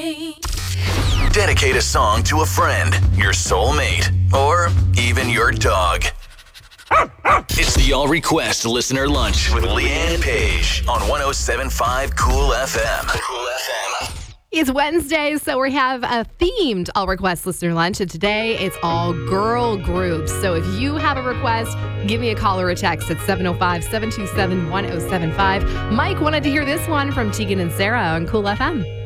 Dedicate a song to a friend, your soulmate, or even your dog. It's the All Request Listener Lunch with Leanne Page on 107.5 Cool FM. Cool FM. It's Wednesday, so we have a themed All Request Listener Lunch, and today it's all girl groups. So if you have a request, give me a call or a text at 705-727-1075. Mike wanted to hear this one from Tegan and Sarah on Cool FM.